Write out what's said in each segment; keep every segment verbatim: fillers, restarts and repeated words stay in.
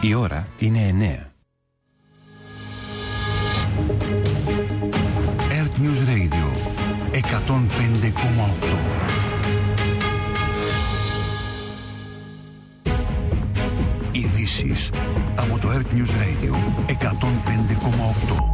Η ώρα είναι εννέα. Earth News Radio εκατόν πέντε κόμμα οκτώ. Ειδήσεις από το Earth News Radio εκατόν πέντε κόμμα οκτώ.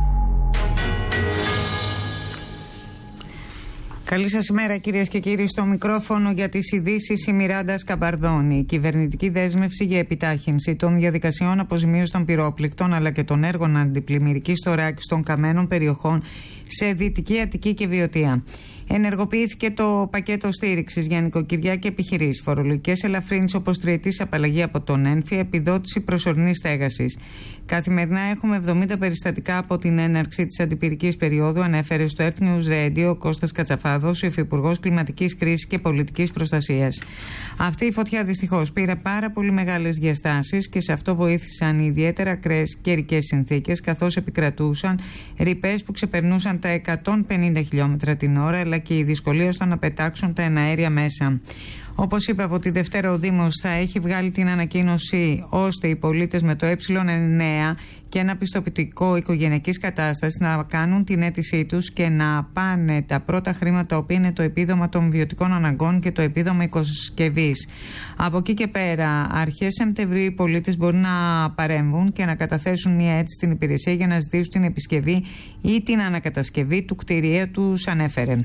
Καλή σας ημέρα, κυρίες και κύριοι. Στο μικρόφωνο για τις ειδήσεις η Μιράντα Σκαμπαρδόνη. Η κυβερνητική δέσμευση για επιτάχυνση των διαδικασιών αποζημίωσης των πυρόπληκτων αλλά και των έργων αντιπλημμυρικής θωράκισης των καμένων περιοχών σε Δυτική Αττική και Βιωτία. Ενεργοποιήθηκε το πακέτο στήριξης για νοικοκυριά και επιχειρήσεις, φορολογικές ελαφρύνσεις όπως τριετής απαλλαγή από τον ΕΝΦΙ, επιδότηση προσωρινής στέγασης. Καθημερινά έχουμε εβδομήντα περιστατικά από την έναρξη της αντιπυρικής περίοδου, ανέφερε στο Earth News Radio ο Κώστας Κατσαφάδος, υφυπουργός κλιματικής κρίσης και πολιτικής προστασίας. Αυτή η φωτιά δυστυχώς πήρε πάρα πολύ μεγάλες διαστάσεις και σε αυτό βοήθησαν οι ιδιαίτερα ακραίες καιρικές συνθήκες, καθώς επικρατούσαν ρηπές που ξεπερνούσαν τα εκατόν πενήντα χιλιόμετρα την ώρα, αλλά και η δυσκολία στο να πετάξουν τα εναέρια μέσα. Όπως είπε, από τη Δευτέρα ο Δήμος θα έχει βγάλει την ανακοίνωση ώστε οι πολίτες με το ε εννέα και ένα πιστοποιητικό οικογενειακής κατάστασης να κάνουν την αίτησή τους και να πάνε τα πρώτα χρήματα, τα οποία είναι το επίδομα των βιωτικών αναγκών και το επίδομα οικοσκευής. Από εκεί και πέρα, αρχές Σεπτεμβρίου, οι πολίτες μπορούν να παρέμβουν και να καταθέσουν μια αίτηση στην υπηρεσία για να ζητήσουν την επισκευή ή την ανακατασκευή του κτηρίου τους ανέφερε.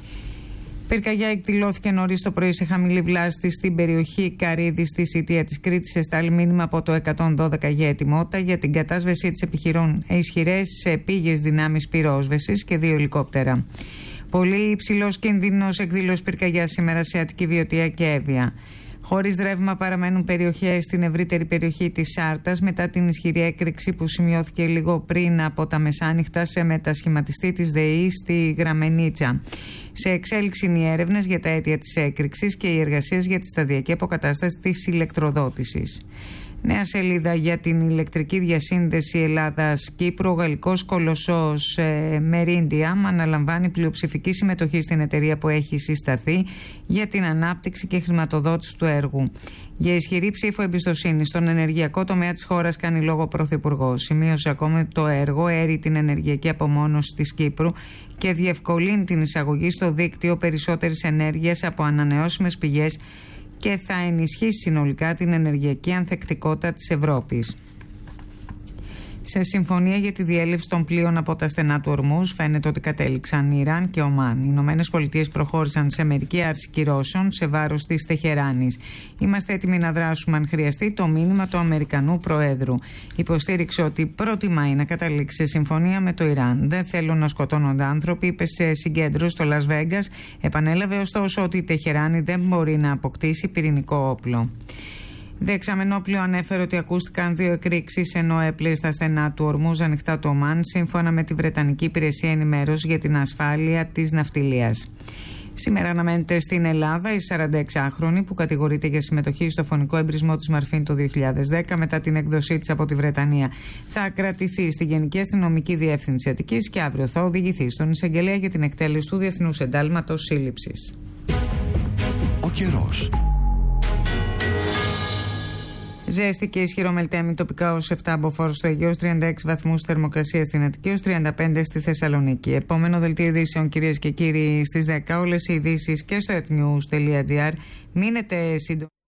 Πυρκαγιά εκδηλώθηκε νωρίς το πρωί σε χαμηλή βλάστη στην περιοχή Καρύδη στη Σιτία της Κρήτης. Εστάλει μήνυμα από το εκατόν δώδεκα για ετοιμότητα για την κατάσβεσή της επιχειρών ισχυρές σε πήγες δυνάμεις πυρόσβεσης και δύο ελικόπτερα. Πολύ υψηλός κίνδυνος εκδήλωση πυρκαγιά σήμερα σε Αττική, Βιωτία και Εύβοια. Χωρίς ρεύμα παραμένουν περιοχές στην ευρύτερη περιοχή της Σάρτας μετά την ισχυρή έκρηξη που σημειώθηκε λίγο πριν από τα μεσάνυχτα σε μετασχηματιστή της ΔΕΗ στη Γραμμενίτσα. Σε εξέλιξη είναι οι έρευνες για τα αίτια της έκρηξης και οι εργασίες για τη σταδιακή αποκατάσταση της ηλεκτροδότησης. Νέα σελίδα για την ηλεκτρική διασύνδεση Ελλάδας-Κύπρου. Ο γαλλικός κολοσσός ε, Μερίντια αναλαμβάνει πλειοψηφική συμμετοχή στην εταιρεία που έχει συσταθεί για την ανάπτυξη και χρηματοδότηση του έργου. Για ισχυρή ψήφο εμπιστοσύνη στον ενεργειακό τομέα της χώρας κάνει λόγο ο Πρωθυπουργός. Σημείωσε ακόμη ότι το έργο έρει την ενεργειακή απομόνωση της Κύπρου και διευκολύνει την εισαγωγή στο δίκτυο περισσότερης ενέργειας από ανανεώσιμες πηγές και θα ενισχύσει συνολικά την ενεργειακή ανθεκτικότητα της Ευρώπης. Σε συμφωνία για τη διέλευση των πλοίων από τα στενά του Ορμούζ φαίνεται ότι κατέληξαν Ιράν και Ομάν. Οι Ηνωμένες Πολιτείες προχώρησαν σε μερική άρση κυρώσεων σε βάρος της Τεχεράνης. Είμαστε έτοιμοι να δράσουμε αν χρειαστεί, το μήνυμα του Αμερικανού Προέδρου. Υποστήριξε ότι προτιμάει να καταλήξει σε συμφωνία με το Ιράν. Δεν θέλουν να σκοτώνονται άνθρωποι, είπε σε συγκέντρωση στο Λας Βέγκας. Επανέλαβε ωστόσο ότι η Τεχεράνη δεν μπορεί να αποκτήσει πυρηνικό όπλο. Δεξαμενόπλαιο ανέφερε ότι ακούστηκαν δύο εκρήξεις ενώ έπλεε στα στενά του Ορμούζ ανοιχτά το Ομάν, σύμφωνα με τη Βρετανική Υπηρεσία Ενημέρωσης για την Ασφάλεια της Ναυτιλίας. Σήμερα αναμένεται στην Ελλάδα η σαρανταεξάχρονη που κατηγορείται για συμμετοχή στο φωνικό εμπρισμό της Μαρφίν το δύο χιλιάδες δέκα μετά την έκδοσή της από τη Βρετανία. Θα κρατηθεί στη Γενική Αστυνομική Διεύθυνση Αττικής και αύριο θα οδηγηθεί στον εισαγγελέα για την εκτέλεση του Διεθνούς Εντάλματος Σύλληψης. Ο καιρός. Ζέστη και ισχυρό μελτέμι, τοπικά ως επτά μποφόρ στο Αιγαίο, τριάντα έξι βαθμούς θερμοκρασία στην Αττική, ως τριάντα πέντε στη Θεσσαλονίκη. Επόμενο δελτίο ειδήσεων, κυρίες και κύριοι, στις δέκα. Όλες οι ειδήσεις και στο earthnews τελεία gr. Μείνετε σύντομοι.